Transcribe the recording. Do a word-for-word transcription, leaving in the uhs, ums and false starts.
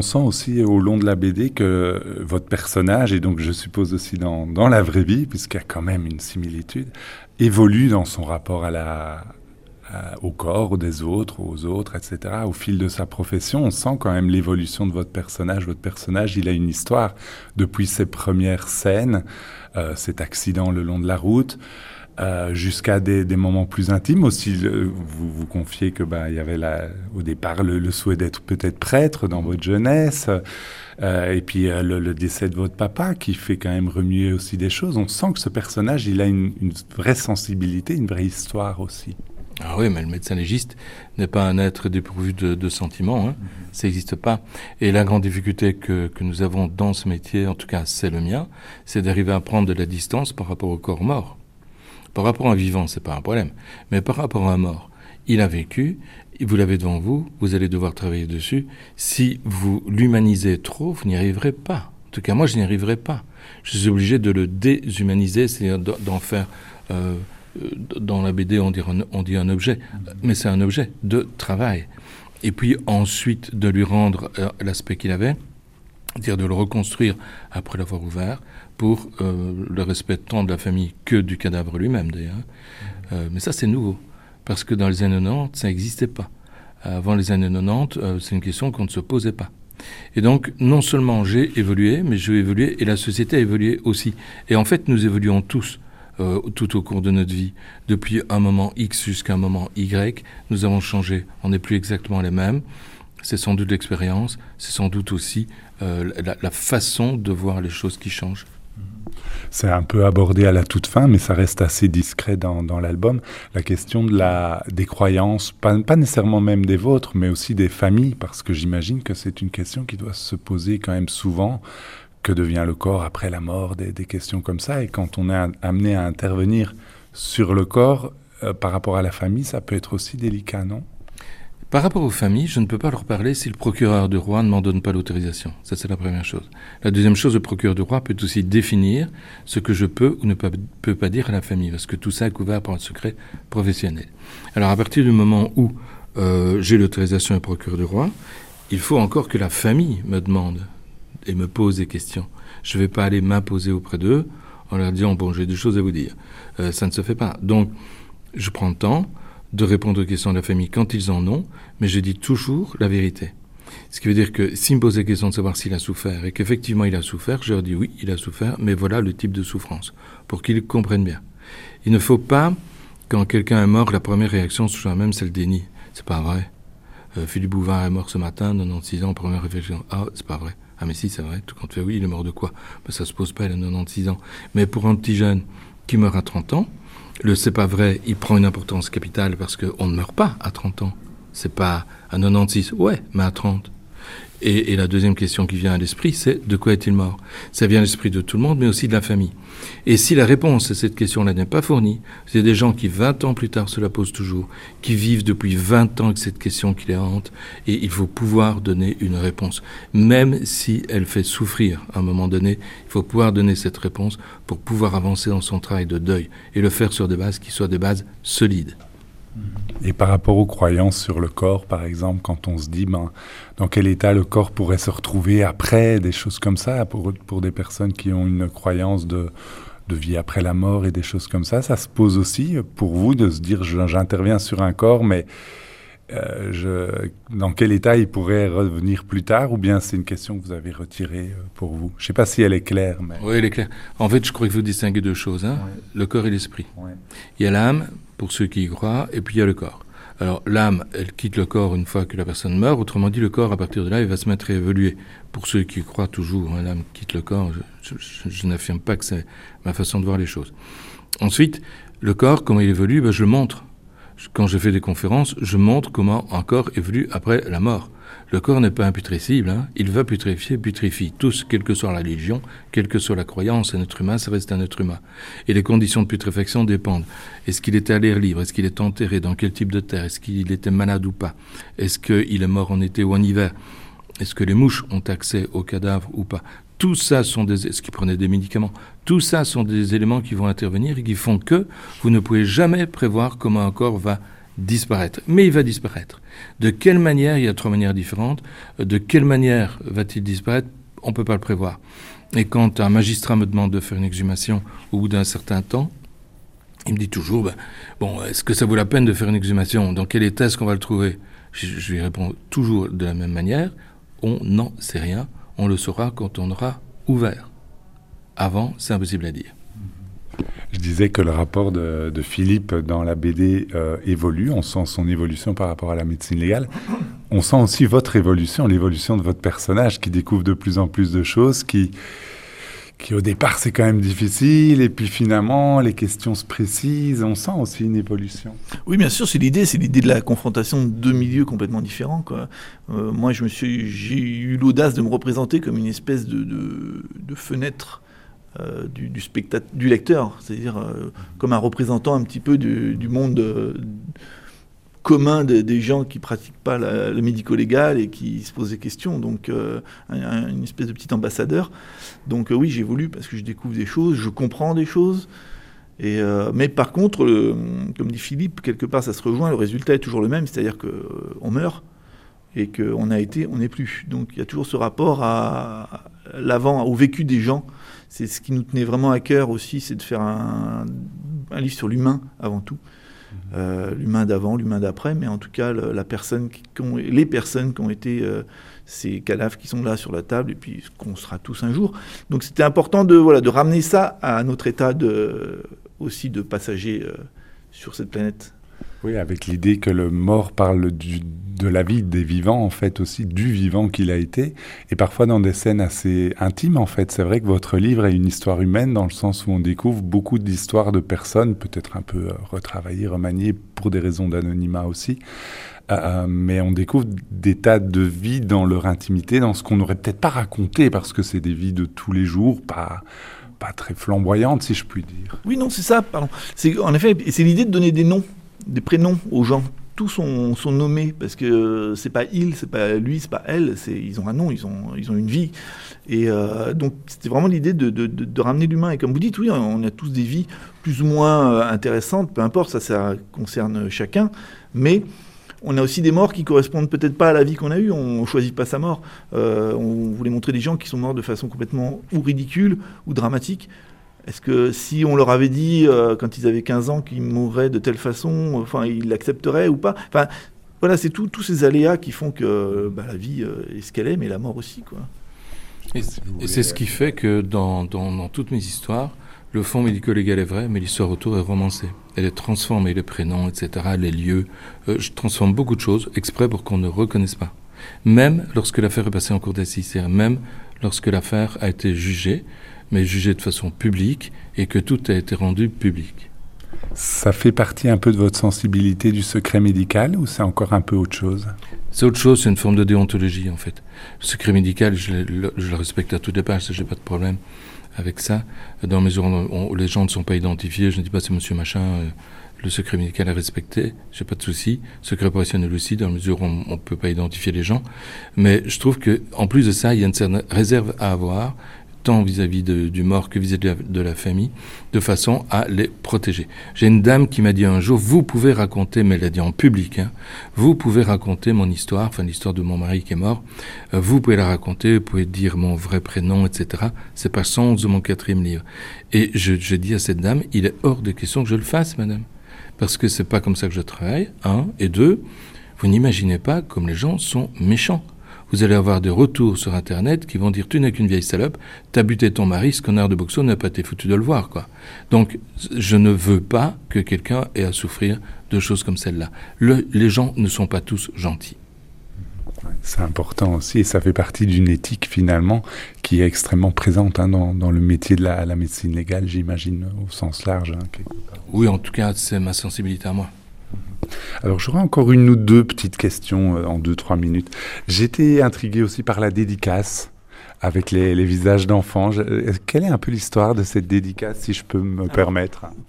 sent aussi au long de la B D que votre personnage, et donc je suppose aussi dans, dans la vraie vie, puisqu'il y a quand même une similitude, évolue dans son rapport à la, à, au corps des autres, aux autres, et cetera. Au fil de sa profession, on sent quand même l'évolution de votre personnage. Votre personnage, il a une histoire depuis ses premières scènes, euh, cet accident le long de la route, Euh, jusqu'à des, des moments plus intimes aussi. Le, vous vous confiez que bah, il y avait la, au départ le, le souhait d'être peut-être prêtre dans votre jeunesse, euh, et puis euh, le, le décès de votre papa qui fait quand même remuer aussi des choses. On sent que ce personnage, il a une, une vraie sensibilité, une vraie histoire aussi. Ah oui, mais le médecin légiste n'est pas un être dépourvu de, de sentiments, hein. Mmh. Ça n'existe pas. Et la grande difficulté que, que nous avons dans ce métier, en tout cas c'est le mien, c'est d'arriver à prendre de la distance par rapport au corps mort. Par rapport à un vivant, c'est pas un problème. Mais par rapport à un mort, il a vécu, vous l'avez devant vous, vous allez devoir travailler dessus. Si vous l'humanisez trop, vous n'y arriverez pas. En tout cas, moi, je n'y arriverai pas. Je suis obligé de le déshumaniser, c'est-à-dire d'en faire... Euh, dans la B D, on dit, un, on dit un objet, mais c'est un objet de travail. Et puis ensuite, de lui rendre euh, l'aspect qu'il avait, c'est-à-dire de le reconstruire après l'avoir ouvert, pour euh, le respect tant de la famille que du cadavre lui-même d'ailleurs. Euh, mais ça c'est nouveau, parce que dans les années quatre-vingt-dix, ça n'existait pas. Avant les années quatre-vingt-dix, euh, c'est une question qu'on ne se posait pas. Et donc non seulement j'ai évolué, mais j'ai évolué et la société a évolué aussi. Et en fait nous évoluons tous euh, tout au cours de notre vie. Depuis un moment X jusqu'à un moment Y, nous avons changé. On n'est plus exactement les mêmes. C'est sans doute l'expérience, c'est sans doute aussi euh, la, la façon de voir les choses qui changent. C'est un peu abordé à la toute fin, mais ça reste assez discret dans, dans l'album. La question de la, des croyances, pas, pas nécessairement même des vôtres, mais aussi des familles, parce que j'imagine que c'est une question qui doit se poser quand même souvent. Que devient le corps après la mort, des, des questions comme ça. Et quand on est amené à intervenir sur le corps, euh, par rapport à la famille, ça peut être aussi délicat, non ? Par rapport aux familles, je ne peux pas leur parler si le procureur du roi ne m'en donne pas l'autorisation. Ça, c'est la première chose. La deuxième chose, le procureur du roi peut aussi définir ce que je peux ou ne peux, peux pas dire à la famille, parce que tout ça est couvert par un secret professionnel. Alors, à partir du moment où euh, j'ai l'autorisation du procureur du roi, il faut encore que la famille me demande et me pose des questions. Je ne vais pas aller m'imposer auprès d'eux en leur disant « bon, j'ai des choses à vous dire euh, ». Ça ne se fait pas. Donc, je prends le temps de répondre aux questions de la famille quand ils en ont, mais je dis toujours la vérité. Ce qui veut dire que s'ils me posent la question de savoir s'il a souffert et qu'effectivement il a souffert, je leur dis oui, il a souffert, mais voilà le type de souffrance, pour qu'ils comprennent bien. Il ne faut pas, quand quelqu'un est mort, la première réaction soit la même, c'est le déni. C'est pas vrai. Euh, Philippe Bouvard est mort ce matin, quatre-vingt-seize ans, première réflexion. Ah, c'est pas vrai. Ah mais si, c'est vrai. Tout quand tu fais oui, il est mort de quoi ? Ben, ça se pose pas, il a quatre-vingt-seize ans. Mais pour un petit jeune qui meurt à trente ans, le c'est pas vrai, il prend une importance capitale parce qu'on ne meurt pas à trente ans. C'est pas à quatre-vingt-seize, ouais, mais à trente. Et, et la deuxième question qui vient à l'esprit, c'est de quoi est-il mort ? Ça vient à l'esprit de tout le monde, mais aussi de la famille. Et si la réponse à cette question-là n'est pas fournie, c'est des gens qui, vingt ans plus tard, se la posent toujours, qui vivent depuis vingt ans avec cette question qui les hante, et il faut pouvoir donner une réponse. Même si elle fait souffrir à un moment donné, il faut pouvoir donner cette réponse pour pouvoir avancer dans son travail de deuil, et le faire sur des bases qui soient des bases solides. Et par rapport aux croyances sur le corps, par exemple, quand on se dit ben, dans quel état le corps pourrait se retrouver après, des choses comme ça, pour, pour des personnes qui ont une croyance de, de vie après la mort et des choses comme ça, ça se pose aussi pour vous de se dire je, j'interviens sur un corps, mais euh, je, dans quel état il pourrait revenir plus tard, ou bien c'est une question que vous avez retirée pour vous ? Je ne sais pas si elle est claire. Mais... Oui, elle est claire. En fait, je crois qu'il faut distinguer deux choses, hein, ouais. Le corps et l'esprit. Ouais. Il y a l'âme, pour ceux qui y croient, et puis il y a le corps. Alors l'âme, elle quitte le corps une fois que la personne meurt, autrement dit le corps à partir de là il va se mettre à évoluer. Pour ceux qui y croient toujours, hein, l'âme quitte le corps, je, je, je n'affirme pas que c'est ma façon de voir les choses. Ensuite, le corps, comment il évolue, ben, je le montre. Quand je fais des conférences, je montre comment un corps évolue après la mort. Le corps n'est pas imputrescible, hein. Il va putréfier, putrifie. Tous, quelle que soit la religion, quelle que soit la croyance, un être humain, ça reste un être humain. Et les conditions de putréfaction dépendent. Est-ce qu'il était à l'air libre ? Est-ce qu'il est enterré ? Dans quel type de terre ? Est-ce qu'il était malade ou pas ? Est-ce qu'il est mort en été ou en hiver ? Est-ce que les mouches ont accès au cadavre ou pas ? Tout ça sont des... Est-ce qu'ils prenaient des médicaments ? Tout ça sont des éléments qui vont intervenir et qui font que vous ne pouvez jamais prévoir comment un corps va disparaître. Mais il va disparaître. De quelle manière? Il y a trois manières différentes. De quelle manière va-t-il disparaître? On ne peut pas le prévoir. Et quand un magistrat me demande de faire une exhumation au bout d'un certain temps, il me dit toujours, ben, bon, est-ce que ça vaut la peine de faire une exhumation? Dans quel état est-ce qu'on va le trouver? je, je lui réponds toujours de la même manière, on n'en sait rien, on le saura quand on aura ouvert. Avant, c'est impossible à dire. Je disais que le rapport de, de Philippe dans la B D euh, évolue, on sent son évolution par rapport à la médecine légale. On sent aussi votre évolution, l'évolution de votre personnage qui découvre de plus en plus de choses, qui, qui au départ c'est quand même difficile, et puis finalement les questions se précisent, on sent aussi une évolution. Oui, bien sûr, c'est l'idée, c'est l'idée de la confrontation de deux milieux complètement différents, quoi. Euh, moi, je me suis, j'ai eu l'audace de me représenter comme une espèce de, de, de fenêtre Euh, du, du, spectateur, du lecteur, c'est-à-dire euh, comme un représentant un petit peu du, du monde euh, commun de, des gens qui pratiquent pas la, le médico-légal et qui se posent des questions, donc euh, un, une espèce de petit ambassadeur. Donc euh, oui, j'évolue parce que je découvre des choses, je comprends des choses, et, euh, mais par contre, le, comme dit Philippe, quelque part ça se rejoint, le résultat est toujours le même, c'est-à-dire qu'on meurt et qu'on a été, on n'est plus. Donc il y a toujours ce rapport à, à l'avant, au vécu des gens. C'est ce qui nous tenait vraiment à cœur aussi, c'est de faire un, un livre sur l'humain avant tout. Mmh. Euh, l'humain d'avant, l'humain d'après, mais en tout cas le, la personne qui, qui ont, les personnes qui ont été euh, ces cadavres qui sont là sur la table et puis qu'on sera tous un jour. Donc c'était important de, voilà, de ramener ça à notre état de, aussi de passagers euh, sur cette planète. Oui, avec l'idée que le mort parle du, de la vie des vivants, en fait, aussi du vivant qu'il a été, et parfois dans des scènes assez intimes, en fait. C'est vrai que votre livre est une histoire humaine, dans le sens où on découvre beaucoup d'histoires de personnes, peut-être un peu retravaillées, remaniées, pour des raisons d'anonymat aussi, euh, mais on découvre des tas de vies dans leur intimité, dans ce qu'on n'aurait peut-être pas raconté, parce que c'est des vies de tous les jours, pas... pas très flamboyantes, si je puis dire. Oui, non, c'est ça, pardon. C'est, en effet, c'est l'idée de donner des noms, des prénoms aux gens. Tous sont, sont nommés, parce que c'est pas il, c'est pas lui, c'est pas elle, c'est, ils ont un nom, ils ont, ils ont une vie. Et euh, donc, c'était vraiment l'idée de, de, de, de ramener l'humain. Et comme vous dites, oui, on a tous des vies plus ou moins intéressantes, peu importe, ça, ça concerne chacun. Mais on a aussi des morts qui correspondent peut-être pas à la vie qu'on a eue, on choisit pas sa mort. Euh, on voulait montrer des gens qui sont morts de façon complètement ou ridicule ou dramatique. Est-ce que si on leur avait dit, euh, quand ils avaient quinze ans, qu'ils mourraient de telle façon, enfin, ils l'accepteraient ou pas? Enfin, voilà, c'est tout, tous ces aléas qui font que bah, la vie euh, est ce qu'elle est, mais la mort aussi, quoi. Et, et c'est ce qui fait que dans, dans, dans toutes mes histoires, le fond médico-légal est vrai, mais l'histoire autour est romancée. Elle est transformée, les prénoms, et cetera, les lieux. Euh, je transforme beaucoup de choses exprès pour qu'on ne reconnaisse pas. Même lorsque l'affaire est passée en cour d'assises, c'est-à-dire même lorsque l'affaire a été jugée, mais jugé de façon publique et que tout a été rendu public. Ça fait partie un peu de votre sensibilité du secret médical ou c'est encore un peu autre chose? C'est autre chose, c'est une forme de déontologie en fait. Le secret médical, je le, je le respecte à tout départ, je n'ai pas de problème avec ça. Dans la mesure où, on, où les gens ne sont pas identifiés, je ne dis pas c'est monsieur machin, euh, le secret médical est respecté, je n'ai pas de souci. Secret opérationnel aussi, dans la mesure où on ne peut pas identifier les gens. Mais je trouve qu'en plus de ça, il y a une certaine réserve à avoir, tant vis-à-vis de, du mort que vis-à-vis de la, de la famille, de façon à les protéger. J'ai une dame qui m'a dit un jour, vous pouvez raconter, mais elle l'a dit en public, hein, vous pouvez raconter mon histoire, enfin l'histoire de mon mari qui est mort, euh, vous pouvez la raconter, vous pouvez dire mon vrai prénom, et cetera. C'est page cent onze de mon quatrième livre. Et je, je dis à cette dame, il est hors de question que je le fasse, madame, parce que c'est pas comme ça que je travaille, un, et deux, vous n'imaginez pas comme les gens sont méchants. Vous allez avoir des retours sur Internet qui vont dire « Tu n'es qu'une vieille salope, t'as buté ton mari, ce connard de boxeur n'a pas été foutu de le voir. » quoi. Donc, je ne veux pas que quelqu'un ait à souffrir de choses comme celle-là. Le, les gens ne sont pas tous gentils. C'est important aussi, et ça fait partie d'une éthique, finalement, qui est extrêmement présente hein, dans, dans le métier de la, la médecine légale, j'imagine, au sens large. Hein, oui, en tout cas, c'est ma sensibilité à moi. Alors, j'aurais encore une ou deux petites questions euh, en deux, trois minutes. J'étais intrigué aussi par la dédicace avec les, les visages d'enfants. Je, quelle est un peu l'histoire de cette dédicace, si je peux me Alors, permettre?